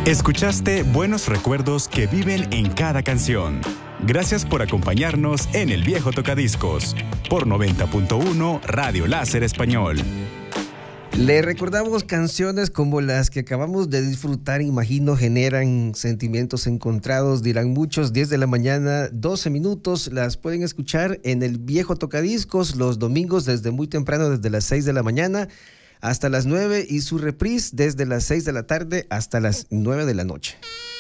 Escuchaste buenos recuerdos que viven en cada canción. Gracias por acompañarnos en El Viejo Tocadiscos, por 90.1 Radio Láser Español. Le recordamos canciones como las que acabamos de disfrutar, imagino generan sentimientos encontrados, dirán muchos. 10 de la mañana, 12 minutos, las pueden escuchar en El Viejo Tocadiscos los domingos desde muy temprano, desde las 6 de la mañana hasta las 9, y su reprise desde las 6 de la tarde hasta las 9 de la noche.